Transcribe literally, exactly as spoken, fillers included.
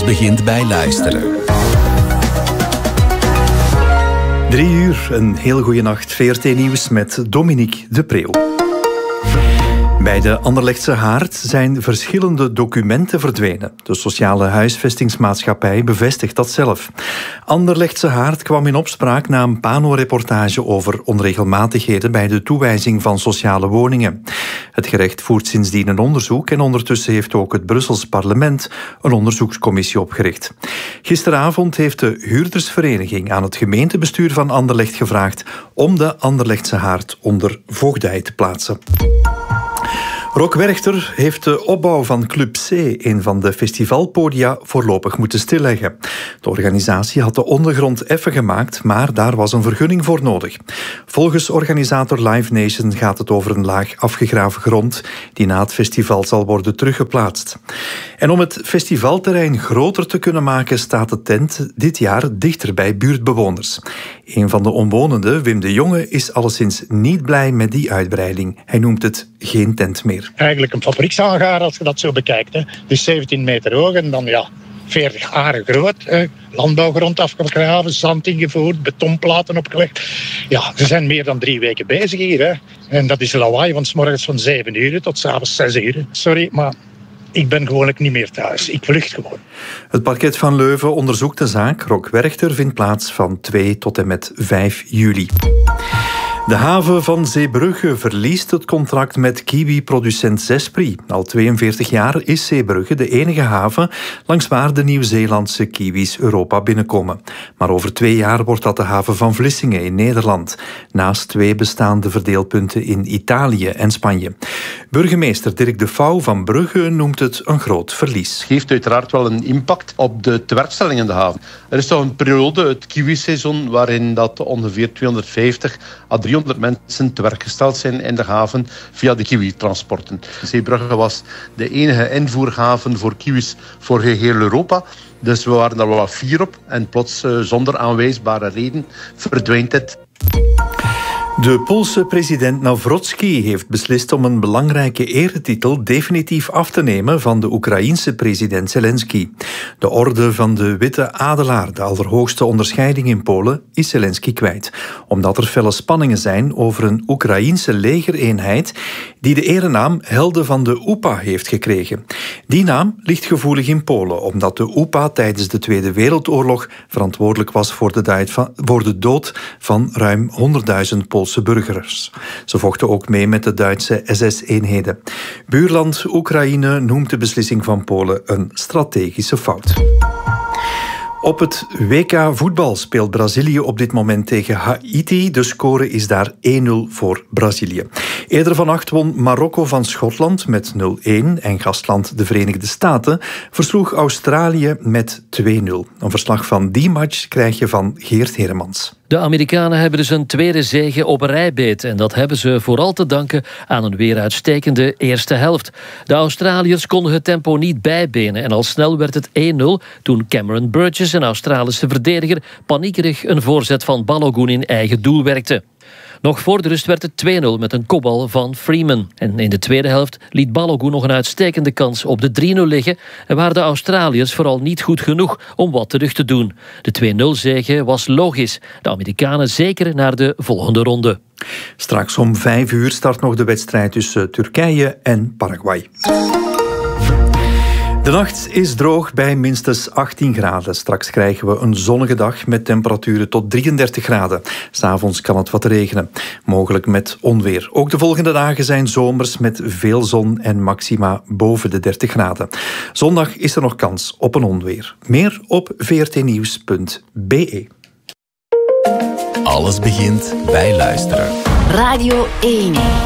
Alles begint bij luisteren. Drie uur, een heel goede nacht. V R T-nieuws met Dominique de Preeuw. Bij de Anderlechtse Haard zijn verschillende documenten verdwenen. De sociale huisvestingsmaatschappij bevestigt dat zelf. Anderlechtse Haard kwam in opspraak na een Pano-reportage over onregelmatigheden bij de toewijzing van sociale woningen. Het gerecht voert sindsdien een onderzoek en ondertussen heeft ook het Brussels parlement een onderzoekscommissie opgericht. Gisteravond heeft de huurdersvereniging aan het gemeentebestuur van Anderlecht gevraagd om de Anderlechtse Haard onder voogdij te plaatsen. Rock Werchter heeft de opbouw van Club C, een van de festivalpodia, voorlopig moeten stilleggen. De organisatie had de ondergrond effen gemaakt, maar daar was een vergunning voor nodig. Volgens organisator Live Nation gaat het over een laag afgegraven grond die na het festival zal worden teruggeplaatst. En om het festivalterrein groter te kunnen maken staat de tent dit jaar dichter bij buurtbewoners. Een van de omwonenden, Wim de Jonge, is alleszins niet blij met die uitbreiding. Hij noemt het geen tent meer. Eigenlijk een fabriekshangaar als je dat zo bekijkt. Hè. Dus zeventien meter hoog en dan ja, veertig aren groot. Hè. Landbouwgrond afgegraven, zand ingevoerd, betonplaten opgelegd. Ja, ze zijn meer dan drie weken bezig hier. Hè. En dat is lawaai, van 's morgens van zeven uur tot 's avonds zes uur. Sorry, maar ik ben gewoonlijk niet meer thuis. Ik vlucht gewoon. Het parket van Leuven onderzoekt de zaak. Rock Werchter vindt plaats van twee tot en met vijf juli. De haven van Zeebrugge verliest het contract met kiwi-producent Zespri. Al tweeënveertig jaar is Zeebrugge de enige haven langs waar de Nieuw-Zeelandse kiwis Europa binnenkomen. Maar over twee jaar wordt dat de haven van Vlissingen in Nederland, naast twee bestaande verdeelpunten in Italië en Spanje. Burgemeester Dirk de Vouw van Brugge noemt het een groot verlies. Het heeft uiteraard wel een impact op de tewerkstelling in de haven. Er is toch een periode, het kiwiseizoen, waarin dat ongeveer tweehonderdvijftig à driehonderd mensen te werk gesteld zijn in de haven via de kiwi-transporten. Zeebrugge was de enige invoerhaven voor kiwis voor geheel Europa. Dus we waren daar wel fier op. En plots, zonder aanwijsbare reden, verdwijnt het. De Poolse president Nawrocki heeft beslist om een belangrijke eretitel definitief af te nemen van de Oekraïense president Zelensky. De orde van de Witte Adelaar, de allerhoogste onderscheiding in Polen, is Zelensky kwijt, omdat er felle spanningen zijn over een Oekraïense legereenheid die de erenaam Helden van de U P A heeft gekregen. Die naam ligt gevoelig in Polen, omdat de U P A tijdens de Tweede Wereldoorlog verantwoordelijk was voor de dood van ruim honderdduizend Poolse burgers. Ze vochten ook mee met de Duitse S S-eenheden. Buurland Oekraïne noemt de beslissing van Polen een strategische fout. Op het W K voetbal speelt Brazilië op dit moment tegen Haiti. De score is daar één nul voor Brazilië. Eerder vannacht won Marokko van Schotland met nul één en gastland de Verenigde Staten versloeg Australië met twee nul. Een verslag van die match krijg je van Geert Heremans. De Amerikanen hebben dus een tweede zege op een rij beet. En dat hebben ze vooral te danken aan een weer uitstekende eerste helft. De Australiërs konden het tempo niet bijbenen. En al snel werd het één nul toen Cameron Burgess, een Australische verdediger, paniekerig een voorzet van Balogun in eigen doel werkte. Nog voor de rust werd het twee nul met een kopbal van Freeman. En in de tweede helft liet Balogun nog een uitstekende kans op de drie nul liggen en waren de Australiërs vooral niet goed genoeg om wat terug te doen. De twee nul zege was logisch. De Amerikanen zeker naar de volgende ronde. Straks om vijf uur start nog de wedstrijd tussen Turkije en Paraguay. De nacht is droog bij minstens achttien graden. Straks krijgen we een zonnige dag met temperaturen tot drieëndertig graden. 'S Avonds kan het wat regenen, mogelijk met onweer. Ook de volgende dagen zijn zomers met veel zon en maxima boven de dertig graden. Zondag is er nog kans op een onweer. Meer op v r t nieuws punt b e. Alles begint bij luisteren. Radio één.